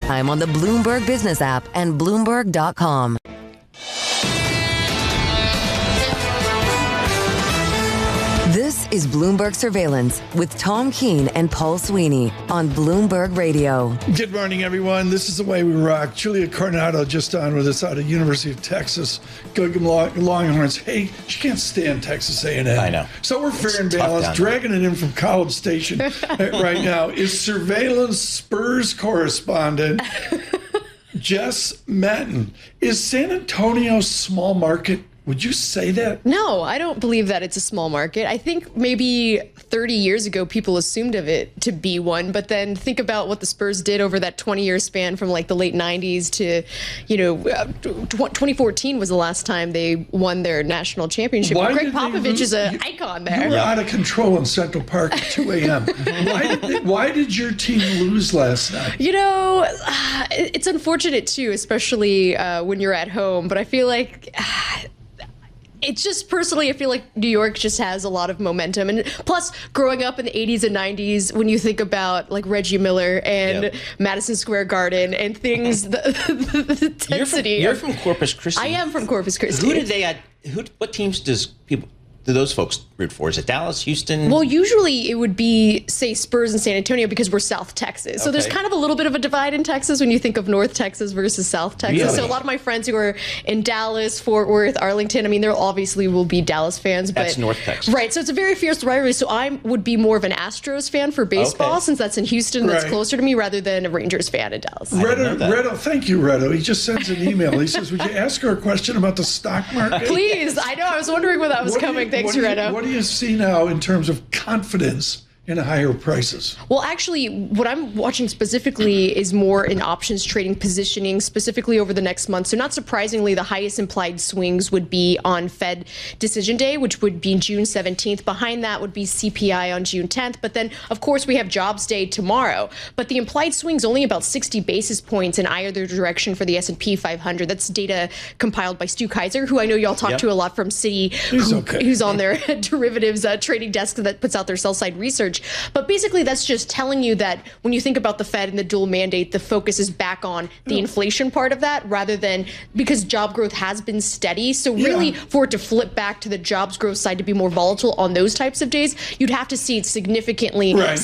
I'm on the Bloomberg Business app and Bloomberg.com. This is Bloomberg Surveillance with Tom Keene and Paul Sweeney on Bloomberg Radio. Good morning, everyone. This is The Way We Rock. Julia Coronado just on with us out of University of Texas. Go Longhorns. Hey, she can't stand Texas A&M. I know. So we're fair and balanced. Dragging it in from College Station right now is surveillance Spurs correspondent Jess Matten. Is San Antonio small market? Would you say that? No, I don't believe that it's a small market. I think maybe 30 years ago, people assumed of it to be one. But then think about what the Spurs did over that 20-year span from like the late 90s to, 2014 was the last time they won their national championship. Greg Popovich is an icon there. You were out of control in Central Park at 2 a.m. Why did your team lose last night? It's unfortunate, too, especially when you're at home. But I feel like... It's just personally, I feel like New York just has a lot of momentum. And plus, growing up in the 80s and 90s, when you think about like Reggie Miller and Madison Square Garden and things, the intensity. You're from Corpus Christi. I am from Corpus Christi. What teams do those folks root for? Is it Dallas, Houston? Well, usually it would be, say, Spurs and San Antonio because we're South Texas. So there's kind of a little bit of a divide in Texas when you think of North Texas versus South Texas. Really? So a lot of my friends who are in Dallas, Fort Worth, Arlington, I mean, there obviously will be Dallas fans. But that's North Texas. Right. So it's a very fierce rivalry. So I would be more of an Astros fan for baseball since that's in Houston, that's closer to me, rather than a Rangers fan in Dallas. Redo, thank you, Redo. He just sends an email. He says, would you ask her a question about the stock market? Please. I know. I was wondering when that was coming. Thanks, Redo. What do you see now in terms of confidence in higher prices? Well, actually, what I'm watching specifically is more in options trading positioning, specifically over the next month. So not surprisingly, the highest implied swings would be on Fed decision day, which would be June 17th. Behind that would be CPI on June 10th. But then, of course, we have jobs day tomorrow. But the implied swing's only about 60 basis points in either direction for the S&P 500. That's data compiled by Stu Kaiser, who I know y'all talk to a lot from Citi, who's on their derivatives trading desk that puts out their sell-side research. But basically, that's just telling you that when you think about the Fed and the dual mandate, the focus is back on the inflation part of that rather than because job growth has been steady. So really, for it to flip back to the jobs growth side to be more volatile on those types of days, you'd have to see it significantly